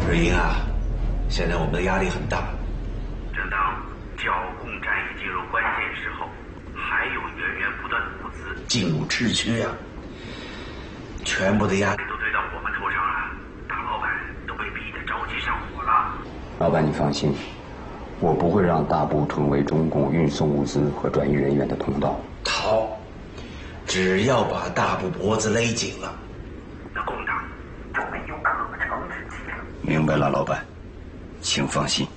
瑞英啊，现在我们的压力很大。 正当剿共战役进入关键时候，还有源源不断的物资进入赤区啊，全部的压力都堆到我们头上了，大老板都被逼得着急上火了。 老板，你放心，我不会让大部成为中共运送物资和转移人员的通道。 好，只要把大部脖子勒紧了， 那共党就没有可乘之机了。 明白了，老板，请放心。